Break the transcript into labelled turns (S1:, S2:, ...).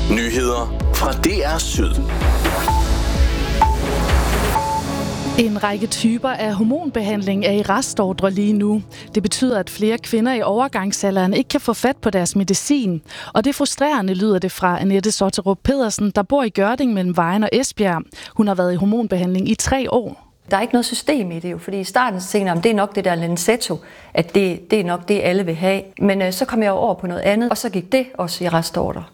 S1: Nyheder fra DR Syd.
S2: En række typer af hormonbehandling er i restordre lige nu. Det betyder, at flere kvinder i overgangsalderen ikke kan få fat på deres medicin. Og det er frustrerende, lyder det fra Annette Sotterup Pedersen, der bor i Gørding mellem Vejen og Esbjerg. Hun har været i hormonbehandling i 3 år.
S3: Der er ikke noget system i det jo, fordi i starten tænkte jeg, det er nok det der Lenzetto, at det er nok det, alle vil have. Men så kom jeg over på noget andet, og så gik det også i restordre.